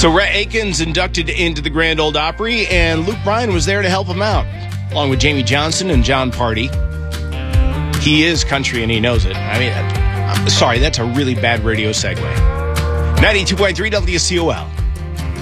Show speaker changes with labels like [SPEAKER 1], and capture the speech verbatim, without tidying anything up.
[SPEAKER 1] So Rhett Akins inducted into the Grand Ole Opry, and Luke Bryan was there to help him out, along with Jamie Johnson and John Party. He is country, and he knows it. I mean, I'm sorry, that's a really bad radio segue. ninety-two point three W C O L.